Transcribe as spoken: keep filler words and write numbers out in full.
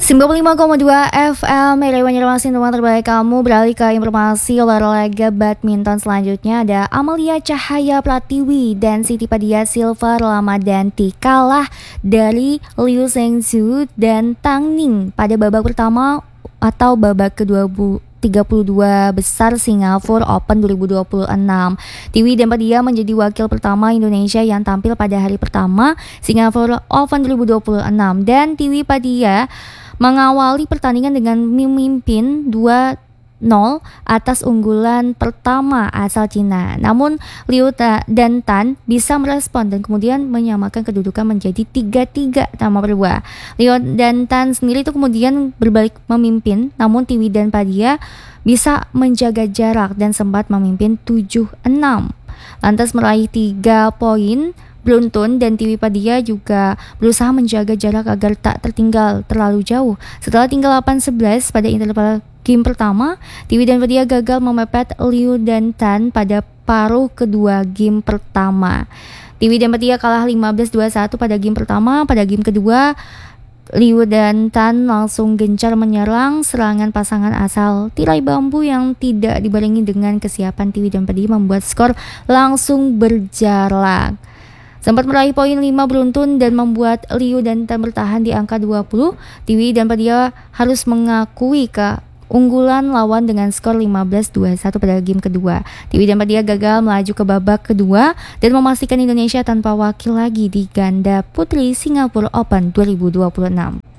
sembilan puluh lima koma dua F M Rewan Informasi teman terbaik kamu. Beralih ke informasi olahraga badminton selanjutnya, ada Amalia Cahaya Pratiwi dan Siti Padilla Silva Ramadanti kalah dari Liu Zhengzhu dan Tang Ning pada babak pertama atau babak kedua bu tiga puluh dua besar Singapura Open dua ribu dua puluh enam. Tiwi dan Padilla menjadi wakil pertama Indonesia yang tampil pada hari pertama Singapura Open dua ribu dua puluh enam, dan Tiwi Padilla mengawali pertandingan dengan memimpin dua nol atas unggulan pertama asal Cina. Namun Liu dan Tan bisa merespon dan kemudian menyamakan kedudukan menjadi tiga tiga sama berdua. Liu dan Tan sendiri itu kemudian berbalik memimpin, namun Tiwi dan Padilla bisa menjaga jarak dan sempat memimpin tujuh enam. Lantas meraih tiga poin beruntun, dan Tiwi Padilla juga berusaha menjaga jarak agar tak tertinggal terlalu jauh. Setelah tinggal delapan sebelas pada interval game pertama, Tiwi dan Padilla gagal memepet Liu dan Tan pada paruh kedua game pertama. Tiwi dan Padilla kalah lima belas dua puluh satu pada game pertama. Pada game kedua, Liu dan Tan langsung gencar menyerang. Serangan pasangan asal tirai bambu yang tidak dibarengi dengan kesiapan Tiwi dan Padilla membuat skor langsung berjarak. Sempat meraih poin lima beruntun dan membuat Liu dan Tan bertahan di angka dua puluh. Tiwi dan Padilla harus mengakui keunggulan lawan dengan skor lima belas dua puluh satu pada game kedua. Tiwi dan Padilla gagal melaju ke babak kedua dan memastikan Indonesia tanpa wakil lagi di ganda putri Singapura Open dua ribu dua puluh enam.